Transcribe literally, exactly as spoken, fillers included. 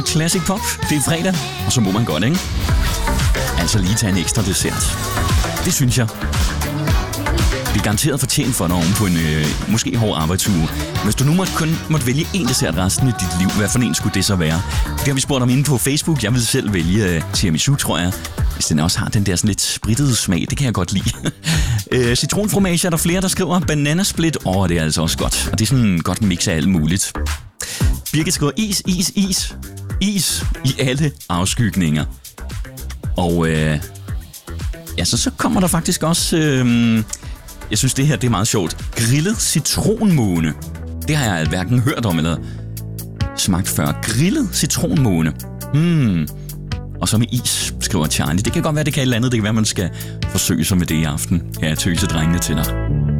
Classic pop, det er fredag, og så må man godt, ikke? Altså lige tage en ekstra dessert. Det synes jeg. Det er garanteret fortjent for dig oven på en øh, måske hård arbejdsuge. Hvis du nu måtte kun måtte vælge en dessert resten af dit liv, hvad for en skulle det så være? Det har vi spurgt om inde på Facebook. Jeg vil selv vælge øh, tiramisu, tror jeg. Hvis den også har den der sådan lidt sprittede smag, det kan jeg godt lide. øh, citronfromage er der flere, der skriver. Bananasplit, åh, oh, det er altså også godt. Og det er sådan en godt mix af alt muligt. Birgit skriver is, is, is. Is i alle afskygninger. Og øh, ja, så, så kommer der faktisk også... Øh, jeg synes, det her det er meget sjovt. Grillet citronmåne. Det har jeg hverken hørt om eller smagt før. Grillet citronmåne. Hmm. Og så med is, skriver Charlie. Det kan godt være, det kan et eller andet. Det kan være, man skal forsøge sig med det i aften. Her er tøsedrengene til dig.